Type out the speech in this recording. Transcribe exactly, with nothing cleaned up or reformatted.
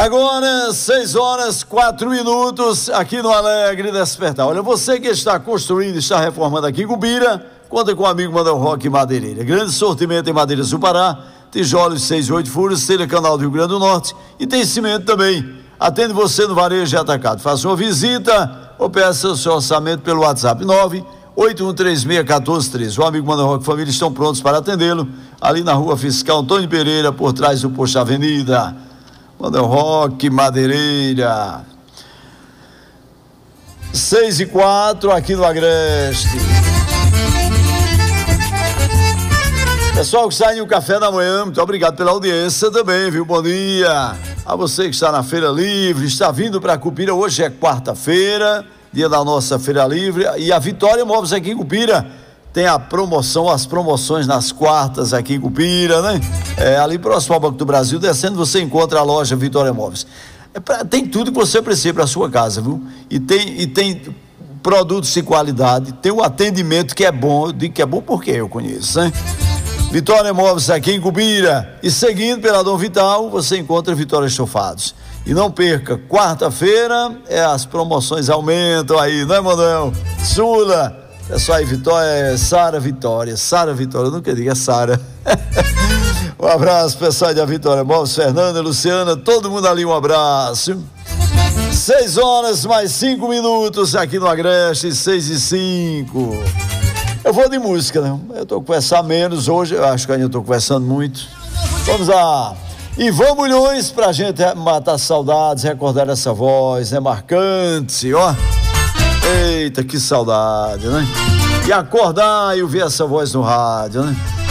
Agora, seis horas, quatro minutos, aqui no Alegre Despertar. Olha, você que está construindo, está reformando aqui em Cupira, conta com o amigo Manuel Roque Madeireira. Grande sortimento em madeiras do Pará, tijolos seis e oito furos, telha canal do Rio Grande do Norte e tem cimento também. Atende você no varejo de atacado. Faça uma visita ou peça o seu orçamento pelo WhatsApp nove oito um três seis um quatro um três. O amigo Manuel Roque e família estão prontos para atendê-lo ali na Rua Fiscal Antônio Pereira, por trás do posto Avenida. Manuel Roque Madeireira. seis e quatro aqui no Agreste. Pessoal que sai no café da manhã, muito obrigado pela audiência também, viu? Bom dia a você que está na Feira Livre, está vindo para Cupira. Hoje é quarta-feira, dia da nossa Feira Livre, e a Vitória Móveis aqui em Cupira tem a promoção, as promoções nas quartas aqui em Cupira, né? É, ali próximo ao Banco do Brasil, descendo você encontra a loja Vitória Móveis. É pra, tem tudo que você precisa para a sua casa, viu? E tem, e tem produtos de qualidade, tem um atendimento que é bom. Eu digo que é bom porque eu conheço, né? Vitória Móveis aqui em Cupira. E seguindo pela Dom Vital, você encontra Vitória Estofados. E não perca, quarta-feira é, as promoções aumentam aí, não é, Manuel? Sula, pessoal aí, Vitória, é Sara Vitória, Sara Vitória, eu nunca digo, é Sara. Um abraço, pessoal da Vitória Móveis, Fernanda, Luciana, todo mundo ali, um abraço. Seis horas mais cinco minutos aqui no Agreste, seis e cinco. Eu vou de música, né? Eu tô conversando menos hoje, eu acho que ainda tô conversando muito. Vamos lá. Ivan Mulhões, pra gente matar saudades, recordar essa voz, né? Marcante, ó. Eita, que saudade, né? E acordar e ouvir essa voz no rádio, né?